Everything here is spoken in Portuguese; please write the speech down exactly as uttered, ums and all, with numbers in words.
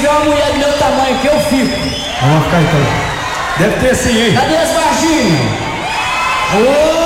tiver uma mulher do meu tamanho que eu fico. Vamos ficar então. Deve ter sim, hein? Cadê as Varginhas? Ô!